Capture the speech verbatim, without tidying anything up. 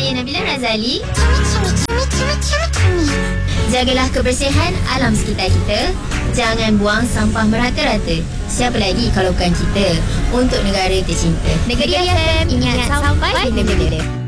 Saya Nabila Razali. Jagalah kebersihan alam sekitar kita. Jangan buang sampah merata-rata. Siapa lagi kalau bukan kita? Untuk negara tercinta. Negeri F M, ingat sampai bila-bila.